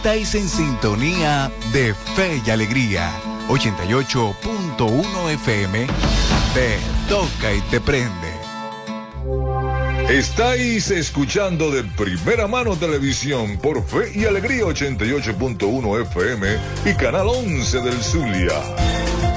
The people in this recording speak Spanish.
Estáis en sintonía de Fe y Alegría. 88.1 FM. Te toca y te prende. Estáis escuchando de primera mano televisión por Fe y Alegría 88.1 FM y Canal 11 del Zulia.